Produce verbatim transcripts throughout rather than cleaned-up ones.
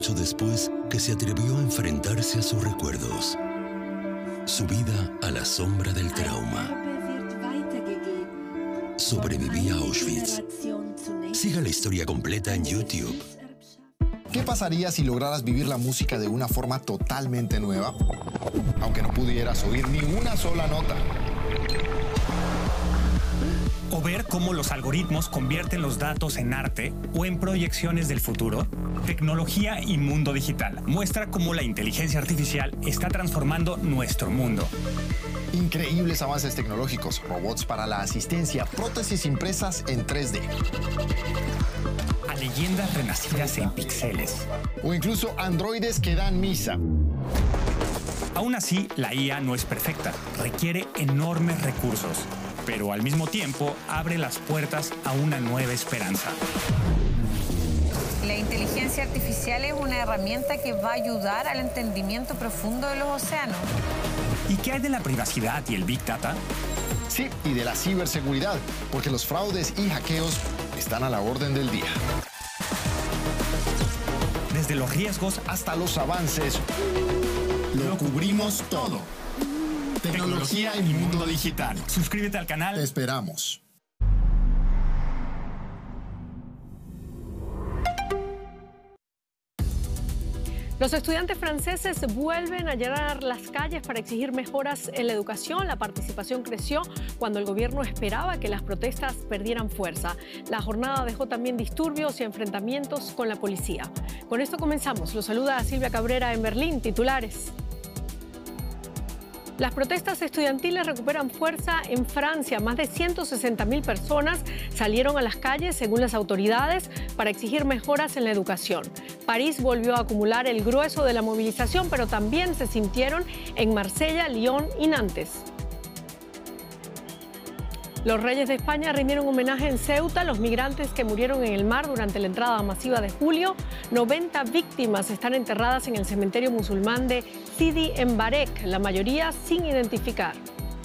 Después que se atrevió a enfrentarse a sus recuerdos, su vida a la sombra del trauma. Sobrevivía a Auschwitz. Siga la historia completa en YouTube. ¿Qué pasaría si lograras vivir la música de una forma totalmente nueva? Aunque no pudieras oír ni una sola nota. O ver cómo los algoritmos convierten los datos en arte o en proyecciones del futuro. Tecnología y mundo digital muestra cómo la inteligencia artificial está transformando nuestro mundo. Increíbles avances tecnológicos, robots para la asistencia, prótesis impresas en tres D. A leyendas renacidas en píxeles. O incluso androides que dan misa. Aún así, la I A no es perfecta, requiere enormes recursos, pero al mismo tiempo abre las puertas a una nueva esperanza. La inteligencia artificial es una herramienta que va a ayudar al entendimiento profundo de los océanos. ¿Y qué hay de la privacidad y el Big Data? Sí, y de la ciberseguridad, porque los fraudes y hackeos están a la orden del día. Desde los riesgos hasta los avances, lo cubrimos todo. Tecnología y mundo digital. Suscríbete al canal. Te esperamos. Los estudiantes franceses vuelven a llenar las calles para exigir mejoras en la educación. La participación creció cuando el gobierno esperaba que las protestas perdieran fuerza. La jornada dejó también disturbios y enfrentamientos con la policía. Con esto comenzamos. Los saluda Silvia Cabrera en Berlín. Titulares. Las protestas estudiantiles recuperan fuerza en Francia. Más de ciento sesenta mil personas salieron a las calles, según las autoridades, para exigir mejoras en la educación. París volvió a acumular el grueso de la movilización, pero también se sintieron en Marsella, Lyon y Nantes. Los reyes de España rindieron homenaje en Ceuta a los migrantes que murieron en el mar durante la entrada masiva de julio. noventa víctimas están enterradas en el cementerio musulmán de Sidi Embarek, la mayoría sin identificar.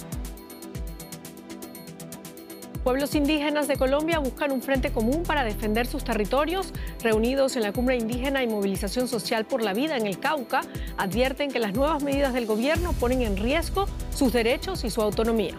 Pueblos indígenas de Colombia buscan un frente común para defender sus territorios. Reunidos en la cumbre indígena y movilización social por la vida en el Cauca, advierten que las nuevas medidas del gobierno ponen en riesgo sus derechos y su autonomía.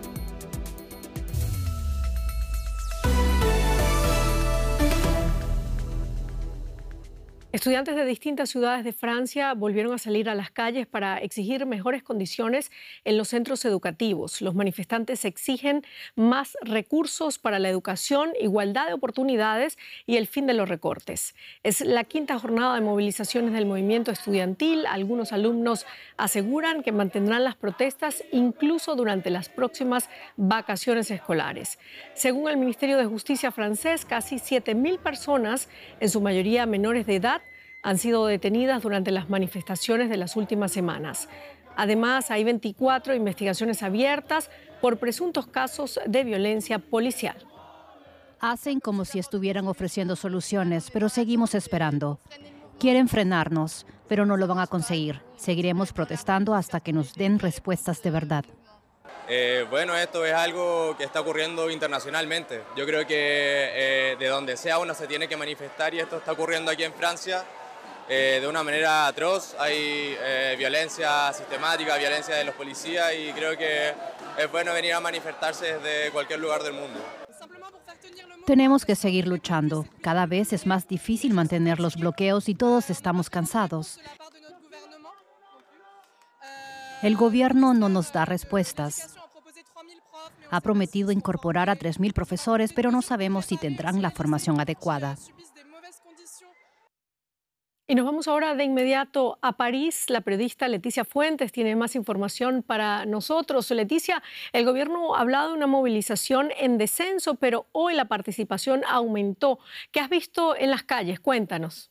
Estudiantes de distintas ciudades de Francia volvieron a salir a las calles para exigir mejores condiciones en los centros educativos. Los manifestantes exigen más recursos para la educación, igualdad de oportunidades y el fin de los recortes. Es la quinta jornada de movilizaciones del movimiento estudiantil. Algunos alumnos aseguran que mantendrán las protestas incluso durante las próximas vacaciones escolares. Según el Ministerio de Justicia francés, casi siete mil personas, en su mayoría menores de edad, han sido detenidas durante las manifestaciones de las últimas semanas. Además, hay veinticuatro investigaciones abiertas por presuntos casos de violencia policial. Hacen como si estuvieran ofreciendo soluciones, pero seguimos esperando. Quieren frenarnos, pero no lo van a conseguir. Seguiremos protestando hasta que nos den respuestas de verdad. Eh, bueno, esto es algo que está ocurriendo internacionalmente. Yo creo que eh, de donde sea uno se tiene que manifestar y esto está ocurriendo aquí en Francia eh, de una manera atroz. Hay eh, violencia sistemática, violencia de los policías y creo que es bueno venir a manifestarse desde cualquier lugar del mundo. Tenemos que seguir luchando. Cada vez es más difícil mantener los bloqueos y todos estamos cansados. El gobierno no nos da respuestas. Ha prometido incorporar a tres mil profesores, pero no sabemos si tendrán la formación adecuada. Y nos vamos ahora de inmediato a París. La periodista Leticia Fuentes tiene más información para nosotros. Leticia, el gobierno ha hablado de una movilización en descenso, pero hoy la participación aumentó. ¿Qué has visto en las calles? Cuéntanos.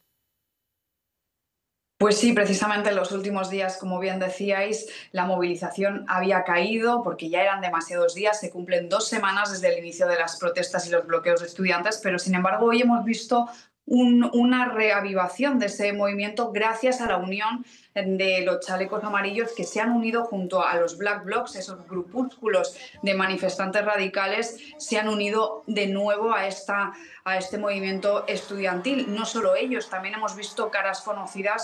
Pues sí, precisamente en los últimos días, como bien decíais, la movilización había caído porque ya eran demasiados días, se cumplen dos semanas desde el inicio de las protestas y los bloqueos de estudiantes, pero sin embargo hoy hemos visto un, una reavivación de ese movimiento gracias a la unión de los chalecos amarillos que se han unido junto a los Black Blocs, esos grupúsculos de manifestantes radicales, se han unido de nuevo a, esta, a este movimiento estudiantil. No solo ellos, también hemos visto caras conocidas